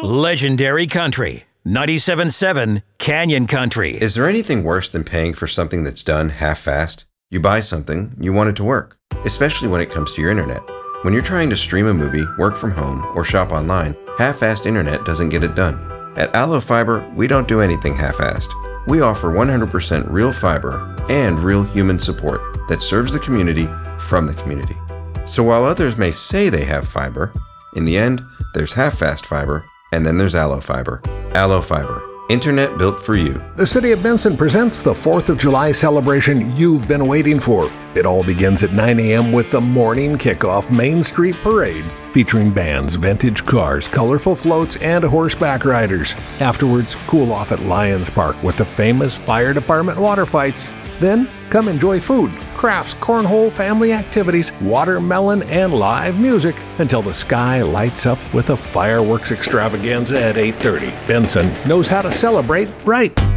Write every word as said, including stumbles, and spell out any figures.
Legendary Country. ninety-seven point seven Canyon Country. Is there anything worse than paying for something that's done half-assed? You buy something, you want it to work, especially when it comes to your internet. When you're trying to stream a movie, work from home, or shop online, half-assed internet doesn't get it done. At Allo Fiber, we don't do anything half-assed. We offer one hundred percent real fiber and real human support that serves the community from the community. So while others may say they have fiber, in the end, there's half-fast fiber, and then there's Allo Fiber. Allo Fiber. Internet built for you. The City of Benson presents the fourth of July celebration you've been waiting for. It all begins at nine a.m. with the morning kickoff Main Street Parade, featuring bands, vintage cars, colorful floats, and horseback riders. Afterwards, cool off at Lions Park with the famous fire department water fights. Then, come enjoy food, crafts, cornhole, family activities, watermelon, and live music until the sky lights up with a fireworks extravaganza at eight thirty. Benson knows how to celebrate right.